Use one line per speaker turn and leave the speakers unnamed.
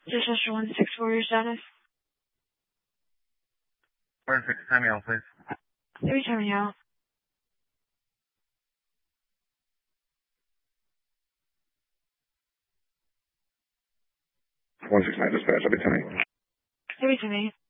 Just 164, your status.
1-6, time out, please.
Every time you out.
169 dispatch, I'll be 10.
Every time you.